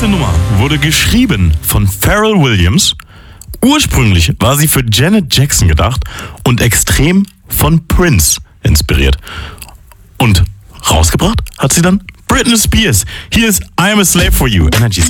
nächste Nummer wurde geschrieben von Pharrell Williams. Ursprünglich war sie für Janet Jackson gedacht und extrem von Prince inspiriert. Und rausgebracht hat sie dann Britney Spears. Hier ist I'm a Slave for You, Energy Song.